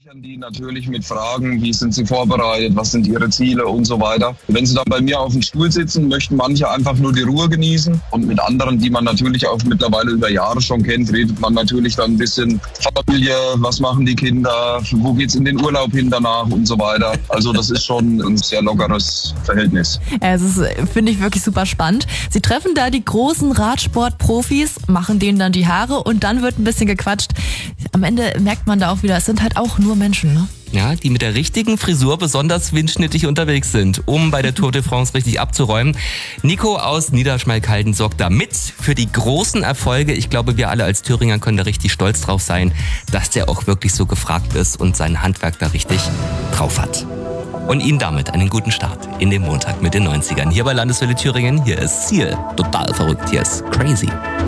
bereichern die natürlich mit Fragen, wie sind sie vorbereitet, was sind ihre Ziele und so weiter. Wenn sie dann bei mir auf dem Stuhl sitzen, möchten manche einfach nur die Ruhe genießen und mit anderen, die man natürlich auch mittlerweile über Jahre schon kennt, redet man natürlich dann ein bisschen Familie, was machen die Kinder, wo geht's in den Urlaub hin danach und so weiter. Also das ist schon ein sehr lockeres Verhältnis. Es ist, finde ich, wirklich super spannend. Sie treffen da die großen Radsportprofis, machen denen dann die Haare und dann wird ein bisschen gequatscht. Am Ende merkt man da auch wieder, es sind halt auch nur Menschen, ne? Ja, die mit der richtigen Frisur besonders windschnittig unterwegs sind, um bei der Tour de France richtig abzuräumen. Nico aus Niederschmalkalden sorgt da mit für die großen Erfolge. Ich glaube, wir alle als Thüringer können da richtig stolz drauf sein, dass der auch wirklich so gefragt ist und sein Handwerk da richtig drauf hat. Und Ihnen damit einen guten Start in den Montag mit den 90ern. Hier bei Landeswelle Thüringen, hier ist Ziel. Total verrückt, hier ist crazy.